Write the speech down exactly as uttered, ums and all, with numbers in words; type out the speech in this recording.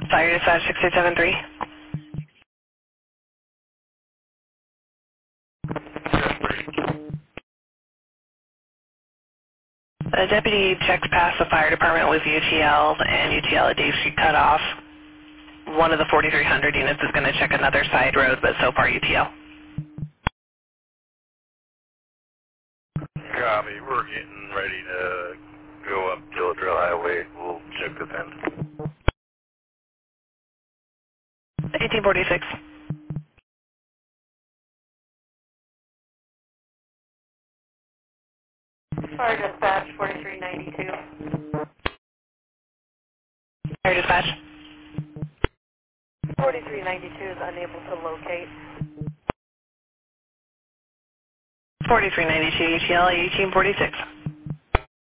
Fire dispatch six eight seven three. A deputy checked past the fire department with U T L, and U T L at Dave Street cut off. One of the forty-three hundred units is going to check another side road, but so far U T L. Copy. We're getting ready to go up Gillett Trail Highway. We'll check this end. eighteen forty-six. Fire dispatch forty-three ninety-two. Fire dispatch. forty-three ninety-two is unable to locate. forty-three ninety-two U T L eighteen forty-six.